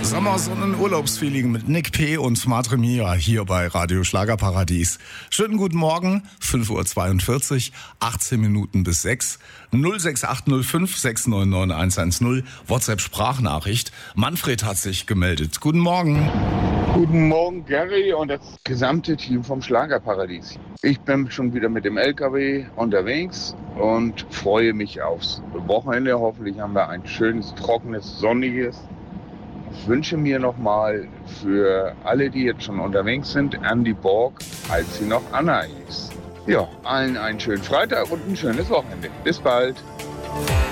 Sommersonnen-Urlaubsfeeling mit Nick P. und Matre Mia hier bei Radio Schlagerparadies. Schönen guten Morgen, 5:42 Uhr, 18 Minuten bis 6. 06805 699 110, WhatsApp-Sprachnachricht. Manfred hat sich gemeldet. Guten Morgen. Guten Morgen, Gary und das gesamte Team vom Schlagerparadies. Ich bin schon wieder mit dem LKW unterwegs und freue mich aufs Wochenende. Hoffentlich haben wir ein schönes, trockenes, sonniges. Ich wünsche mir nochmal für alle, die jetzt schon unterwegs sind, Andy Borg, als sie noch Anna ist. Ja, allen einen schönen Freitag und ein schönes Wochenende. Bis bald.